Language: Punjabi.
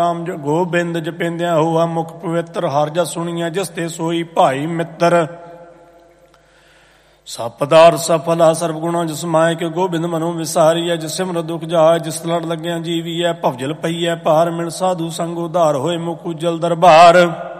ਰਾਮ ਗੋਬਿੰਦ ਜਪਿੰਦਿਆਂ ਹੋਆ ਮੁਖ ਪਵਿੱਤਰ। ਹਰਿ ਜਸ ਸੁਣੀਐ ਜਿਸ ਤੇ ਸੋਈ ਭਾਈ ਮਿੱਤਰ। ਸਭ ਪਦਾਰਥ ਸਫਲਾ ਸਰਬ ਗੁਣਾ ਜਿਸ ਮਾਇ ਕੇ ਗੋਬਿੰਦ ਮਨੋ ਵਿਸਾਰੀਐ। ਜਿਸ ਸਿਮਰਤ ਦੁਖ ਜਾਇ ਜਿਸ ਲੜ ਲੱਗਿਆ ਜੀਵੀਐ। ਭਵਜਲ ਪਈਐ ਭਾਰ ਮਿਲ ਸਾਧੂ ਸੰਗ ਉਧਾਰ ਹੋਏ ਮੁਖ ਉਜਲ ਦਰਬਾਰ।